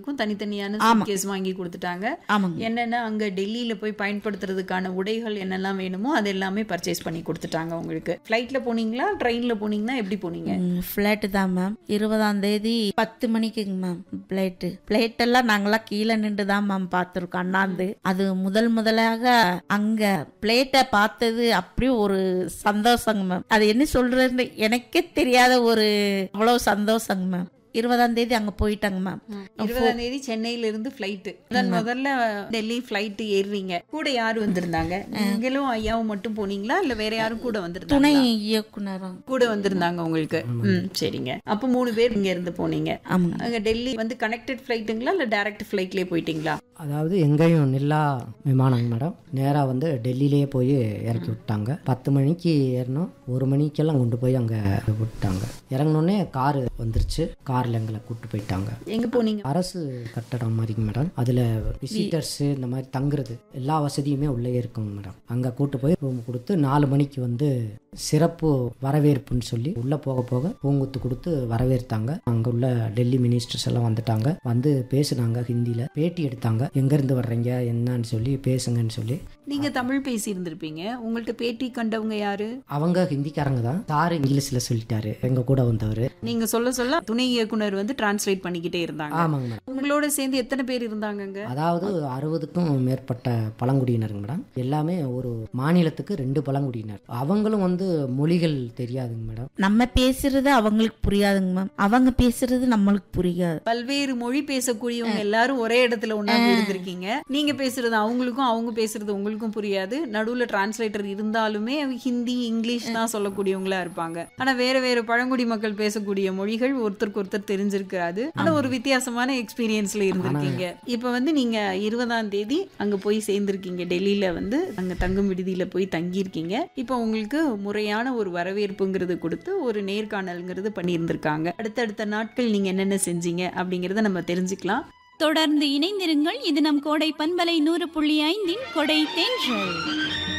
ஒவ்வொருத்தருக்கும் தனித்தனியான சூட்கேஸ் வாங்கி கொடுத்துட்டாங்க. என்னென்ன அங்க டெல்லியில போய் பயன்படுத்துறதுக்கான உடைகள் என்னெல்லாம் வேணுமோ அது எல்லாமே பர்ச்சேஸ் பண்ணி கொடுத்துட்டாங்க உங்களுக்கு. ஃபிளைட்ல போனீங்களா ட்ரெயின்ல போனீங்கன்னா எப்படி போனீங்க? ஃபிளைட் தான் மேம். 20ஆம் தேதி 10 மணிக்குங்க மேம் பிளேட் எல்லாம் நாங்களாம் கீழே நின்று தான் மேம் பார்த்துருக்கோம் அண்ணாந்து. அது முதலாக அங்க பிளேட்டை பார்த்தது அப்படியே ஒரு சந்தோஷங்க மேம். அது என்ன சொல்றது எனக்கே தெரியாத ஒரு அவ்வளவு சந்தோஷங்க மேம். 20ஆம் தேதி அங்க போயிட்டாங்க மேம். 20ஆம் தேதி சென்னையில இருந்து பிளைட். முதல்ல டெல்லி பிளைட் ஏறுறீங்க. கூட யாரு வந்திருந்தாங்க? நீங்களும் ஐயாவும் மட்டும் போனீங்களா இல்ல வேற யாரும் கூட வந்திருந்தாங்க? துணை இயக்குனரும் கூட வந்திருந்தாங்க உங்களுக்கு. சரிங்க. அப்ப 3 பேர் இங்க இருந்து போனீங்க. அங்க டெல்லி வந்து கனெக்டட் பிளைட்டுங்களா இல்ல டைரக்ட் பிளைட்லயே போயிட்டீங்களா? அதாவது எங்கேயும் நில்லா விமானங்க மேடம். நேராக வந்து டெல்லியிலேயே போய் இறக்கி விட்டாங்க. 10 மணிக்கு ஏறணும், 1 மணிக்கெல்லாம் கொண்டு போய் அங்கே விட்டாங்க. இறங்கினோடனே காரு வந்துருச்சு. காரில் எங்களை கூப்பிட்டு போயிட்டாங்க. எங்கே போனீங்க? அரசு கட்டடம் மாதிரிங்க மேடம். அதில் விசிட்டர்ஸ் இந்த மாதிரி தங்குறது எல்லா வசதியுமே உள்ளே இருக்குங்க மேடம். அங்கே கூப்பிட்டு போய் ரூம் கொடுத்து 4 மணிக்கு வந்து சிறப்பு வரவேற்புன்னு சொல்லி உள்ளே போக போக பூங்குத்து கொடுத்து வரவேற்றாங்க. அங்கே உள்ள டெல்லி மினிஸ்டர்ஸ் எல்லாம் வந்துட்டாங்க. வந்து பேசுனாங்க, ஹிந்தியில் பேட்டி எடுத்தாங்க. எங்கேருந்து வர்றீங்க என்னன்னு சொல்லி பேசுங்கன்னு சொல்லி. நீங்க தமிழ் பேசி இருந்திருப்பீங்க. உங்கள்ட்ட பேட்டி கண்டவங்க யாரு? அவங்க ஹிந்திக்காரங்க தான். சார் இங்கிலீஷ்ல சொல்லிட்டாரு. எங்க கூட வந்தவர். நீங்க சொல்ல துணை இயக்குனர் வந்து டிரான்ஸ்லேட் பண்ணிக்கிட்டே இருந்தாங்க. ஆமாங்க மேடம். உங்களோட சேர்ந்து எத்தனை பேர் இருந்தாங்க? அதாவது 60க்கும் மேற்பட்ட பழங்குடியினருங்க மேடம். எல்லாமே ஒரு மாநிலத்துக்கு 2 பழங்குடியினர். அவங்களும் வந்து மொழிகள் தெரியாதுங்க மேடம். நம்ம பேசுறது அவங்களுக்கு புரியாதுங்க மேம். அவங்க பேசுறது நம்மளுக்கு புரியாது. பல்வேறு மொழி பேசக்கூடியவங்க எல்லாரும் ஒரே இடத்துல ஒண்ணா இருந்திருக்கீங்க. நீங்க பேசுறது அவங்களுக்கும் அவங்க பேசுறது உங்களுக்கும் புரியாது. நடுவுல டிரான்ஸ்லேட்டர் இருந்தாலுமே ஹிந்தி இங்கிலீஷ் தான் சொல்லக்கூடியவங்களா இருப்பாங்க. ஆனா வேற வேற பழங்குடி மக்கள் பேசக்கூடிய மொழிகள் ஒருத்தருக்கு ஒருத்தர் தெரிஞ்சிருக்காது. ஆனா ஒரு வித்தியாசமான எக்ஸ்பீரியன்ஸ்ல இருந்திருக்கீங்க. இப்ப வந்து நீங்க 20ஆம் தேதி அங்க போய் சேர்ந்திருக்கீங்க. டெல்லியில வந்து அங்க தங்கும் விடுதியில போய் தங்கி இருக்கீங்க. இப்ப உங்களுக்கு முறையான ஒரு வரவேற்புங்கிறது கொடுத்து ஒரு நேர்காணல்ங்கிறது பண்ணியிருந்திருக்காங்க. அடுத்தடுத்த நாட்கள் நீங்க என்னென்ன செஞ்சீங்க அப்படிங்கறத நம்ம தெரிஞ்சுக்கலாம். தொடர்ந்து இணைந்திருங்கள். இது நம் கோடை பண்பலை 100.5 கொடை தென்றல்.